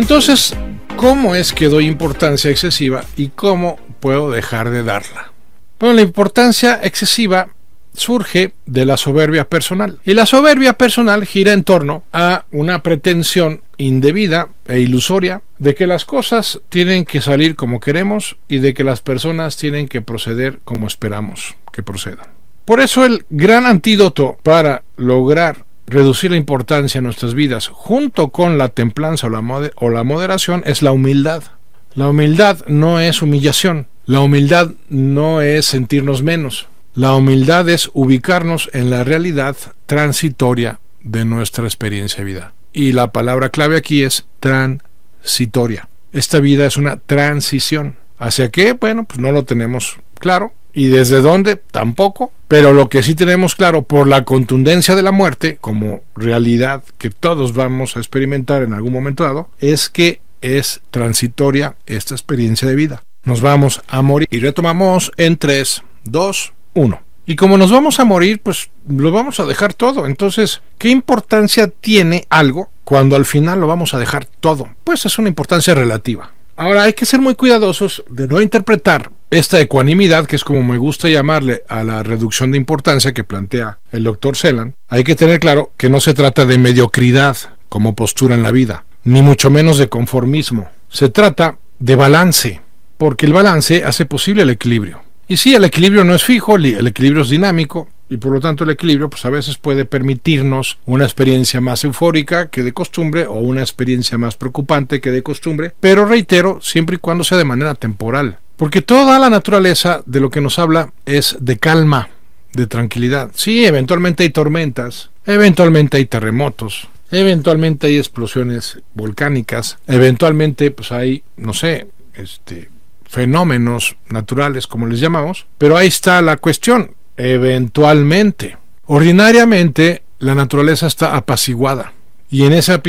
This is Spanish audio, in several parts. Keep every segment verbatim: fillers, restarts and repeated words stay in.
Entonces, ¿cómo es que doy importancia excesiva y cómo puedo dejar de darla? Bueno, la importancia excesiva surge de la soberbia personal. Y la soberbia personal gira en torno a una pretensión indebida e ilusoria de que las cosas tienen que salir como queremos y de que las personas tienen que proceder como esperamos que procedan. Por eso el gran antídoto para lograr reducir la importancia en nuestras vidas, junto con la templanza o la, moder- o la moderación, es la humildad. La humildad no es humillación. La humildad no es sentirnos menos. La humildad es ubicarnos en la realidad transitoria de nuestra experiencia de vida. Y la palabra clave aquí es transitoria. Esta vida es una transición. ¿Hacia qué? Bueno, pues no lo tenemos claro. ¿Y desde dónde? Tampoco. Pero lo que sí tenemos claro, por la contundencia de la muerte, como realidad que todos vamos a experimentar en algún momento dado, es que es transitoria esta experiencia de vida. Nos vamos a morir. Y retomamos en tres, dos, uno. Y como nos vamos a morir, pues lo vamos a dejar todo. Entonces, ¿qué importancia tiene algo cuando al final lo vamos a dejar todo? Pues es una importancia relativa. Ahora, hay que ser muy cuidadosos de no interpretar esta ecuanimidad, que es como me gusta llamarle a la reducción de importancia que plantea el doctor Celan. Hay que tener claro que no se trata de mediocridad como postura en la vida, ni mucho menos de conformismo. Se trata de balance, porque el balance hace posible el equilibrio. Y sí, el equilibrio no es fijo, el equilibrio es dinámico, y por lo tanto el equilibrio pues a veces puede permitirnos una experiencia más eufórica que de costumbre o una experiencia más preocupante que de costumbre, pero reitero, siempre y cuando sea de manera temporal. Porque toda la naturaleza de lo que nos habla es de calma, de tranquilidad. Sí, eventualmente hay tormentas, eventualmente hay terremotos, eventualmente hay explosiones volcánicas, eventualmente pues hay, no sé, este... fenómenos naturales, como les llamamos, pero ahí está la cuestión, eventualmente. Ordinariamente, la naturaleza está apaciguada, y en ese,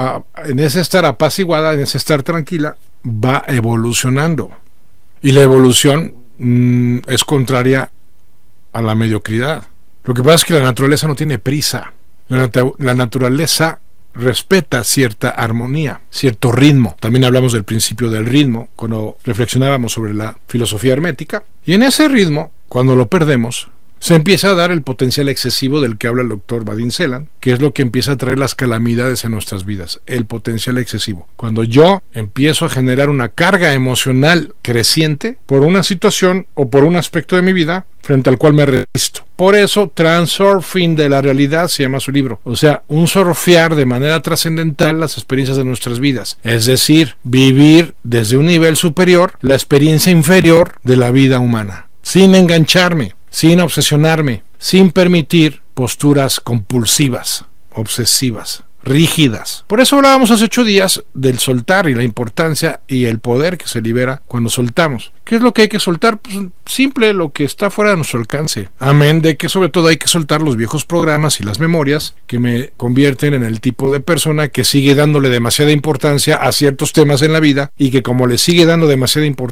en ese estar apaciguada, en ese estar tranquila, va evolucionando. Y la evolución mmm, es contraria a la mediocridad. Lo que pasa es que la naturaleza no tiene prisa. La, nat- la naturaleza respeta cierta armonía, cierto ritmo. También hablamos del principio del ritmo cuando reflexionábamos sobre la filosofía hermética. Y en ese ritmo, cuando lo perdemos, se empieza a dar el potencial excesivo del que habla el doctor Vadim Zeland, que es lo que empieza a traer las calamidades en nuestras vidas, el potencial excesivo. Cuando yo empiezo a generar una carga emocional creciente por una situación o por un aspecto de mi vida frente al cual me resisto. Por eso, Transurfing de la realidad se llama su libro. O sea, un surfear de manera trascendental las experiencias de nuestras vidas. Es decir, vivir desde un nivel superior la experiencia inferior de la vida humana, sin engancharme, sin obsesionarme, sin permitir posturas compulsivas, obsesivas, rígidas. Por eso hablábamos hace ocho días del soltar y la importancia y el poder que se libera cuando soltamos. ¿Qué es lo que hay que soltar? Pues simple, lo que está fuera de nuestro alcance. Amén de que sobre todo hay que soltar los viejos programas y las memorias que me convierten en el tipo de persona que sigue dándole demasiada importancia a ciertos temas en la vida y que como le sigue dando demasiada importancia